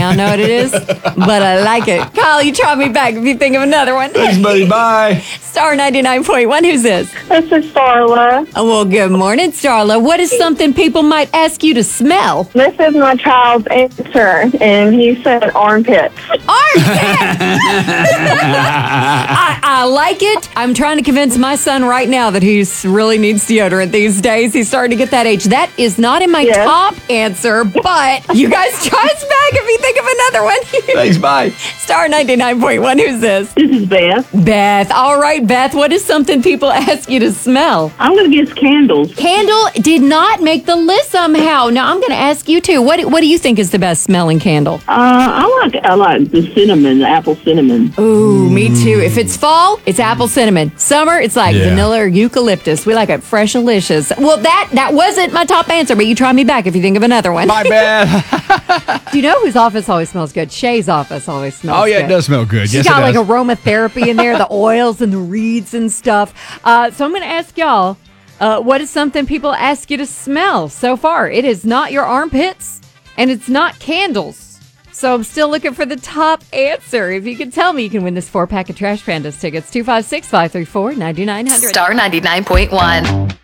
don't know what it is, but I like it. Kyle, you try me back if you think of another one. Thanks, buddy. Bye. Star 99.1, who's this? This is Starla. Oh, well, good morning, Starla. What is something people might ask you to smell? This is my child's answer, and he said armpits. Armpits! I like it. I'm trying to convince my son right now that he really needs deodorant these days. He's starting to get that age. That is not in my top answer, but you guys try us back if you think of another one. Thanks. Bye. Star 99.1, who's this? This is Beth. Beth. All right, Beth, what is something people ask you to smell? I'm going to guess candles. Candle did not make the list somehow. Now, I'm going to ask you, too. What do you think is the best smelling candle? I like the cinnamon, the apple cinnamon. Ooh, me too. If it's fall, it's apple cinnamon. Summer, it's like vanilla or eucalyptus. We like it fresh-alicious. Well, that wasn't my top answer, but you try me back if you think of another one. Bye, Beth. Do you know whose office always smells good? Shay's office always smells good. Oh, yeah, it does smell good. She's Yes, got it like does. aromatherapy in there, the oils and the reeds and stuff. So I'm going to ask y'all, what is something people ask you to smell so far? It is not your armpits, and it's not candles. So I'm still looking for the top answer. If you can tell me, you can win this 4-pack of Trash Pandas tickets. 256-534-9900. Star 99.1.